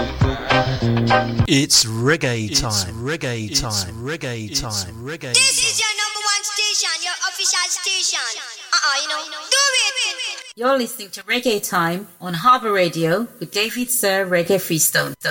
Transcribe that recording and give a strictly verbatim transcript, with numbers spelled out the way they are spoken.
It's reggae time. It's reggae time. It's reggae time. It's reggae This time. is your number one station, your official station. Uh-uh, you know, do it. You're listening to Reggae Time on Harbour Radio with David Sir Reggae Freestone.